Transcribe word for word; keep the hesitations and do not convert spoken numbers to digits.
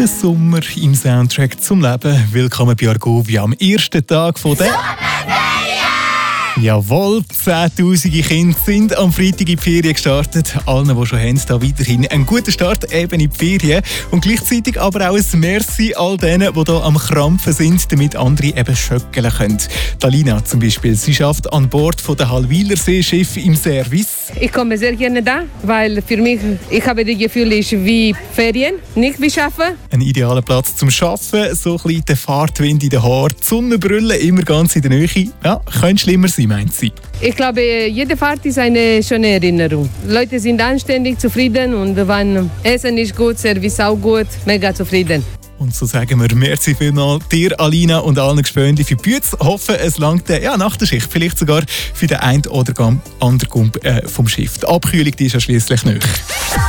Der Sommer im Soundtrack zum Leben. Willkommen bei Argovia am ersten Tag von der Jawohl, zehntausende Kinder sind am Freitag in die Ferien gestartet. Allen, die schon haben, da weiterhin einen guten Start eben in die Ferien. Und gleichzeitig aber auch ein Merci all denen, die hier am Krampfen sind, damit andere eben schöckeln können. Talina zum Beispiel, sie arbeitet an Bord von der Hallwiler Seeschiff im Service. Ich komme sehr gerne da, weil für mich, ich habe das Gefühl, es ist wie Ferien, nicht wie Arbeiten. Ein idealer Platz zum Arbeiten, so ein bisschen der Fahrtwind in den Haaren, die Sonnenbrille immer ganz in der Nähe. Ja, könnte schlimmer sein, meint sie. Ich glaube, jede Fahrt ist eine schöne Erinnerung. Die Leute sind anständig, zufrieden und wenn Essen ist gut, Service auch gut, mega zufrieden. Und so sagen wir merci vielmals dir, Alina, und allen Gespönden für die Bütze. Hoffen, es langt ja, nach der Schicht, vielleicht sogar für den einen oder anderen Gump äh, vom Schiff. Die Abkühlung die ist ja schliesslich nicht.